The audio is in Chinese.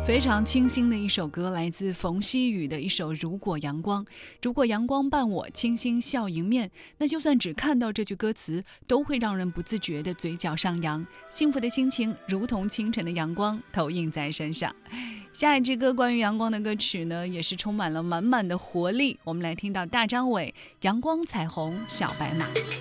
非常清新的一首歌，来自冯曦妤的一首《如果阳光》。如果阳光伴我，清新笑迎面，那就算只看到这句歌词，都会让人不自觉的嘴角上扬，幸福的心情如同清晨的阳光投影在身上。下一支歌关于阳光的歌曲呢，也是充满了满满的活力。我们来听到大张伟《阳光彩虹小白马》。